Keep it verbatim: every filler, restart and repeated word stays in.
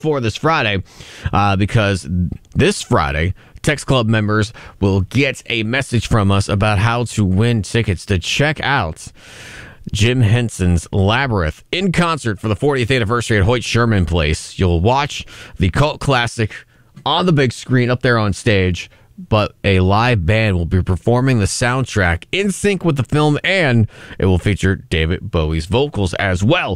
for this Friday uh, because this Friday, Text Club members will get a message from us about how to win tickets to check out Jim Henson's Labyrinth in concert for the fortieth anniversary at Hoyt Sherman Place. You'll watch the cult classic on the big screen up there on stage, but a live band will be performing the soundtrack in sync with the film, and it will feature David Bowie's vocals as well.